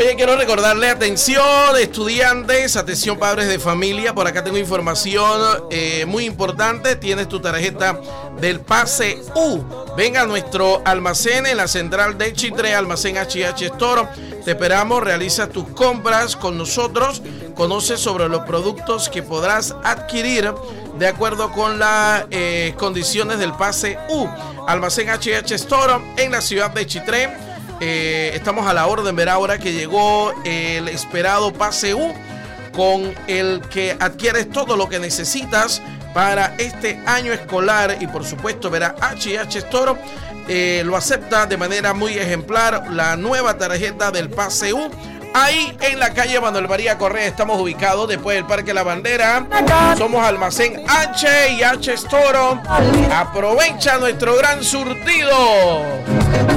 Oye, quiero recordarle, atención estudiantes, atención padres de familia, por acá tengo información muy importante. Tienes tu tarjeta del pase U. Venga a nuestro almacén en la central de Chitré, almacén HH Store. Te esperamos, realiza tus compras con nosotros, conoce sobre los productos que podrás adquirir de acuerdo con las condiciones del pase U. Almacén HH Store en la ciudad de Chitré. Estamos a la orden, verá ahora que llegó el esperado pase U, con el que adquieres todo lo que necesitas para este año escolar, y por supuesto verá HH Store lo acepta de manera muy ejemplar, la nueva tarjeta del pase U. Ahí en la calle Manuel María Correa estamos ubicados, después del Parque La Bandera. Somos almacén H y H Store. Aprovecha nuestro gran surtido.